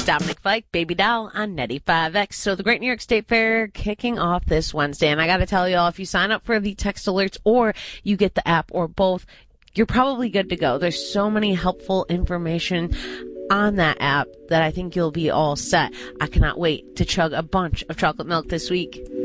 It's Dominic Fike, Baby Doll on 95X. So the Great New York State Fair kicking off this Wednesday. And I got to tell y'all, if you sign up for the text alerts or you get the app or both, you're probably good to go. There's so many helpful information on that app that I think you'll be all set. I cannot wait to chug a bunch of chocolate milk this week.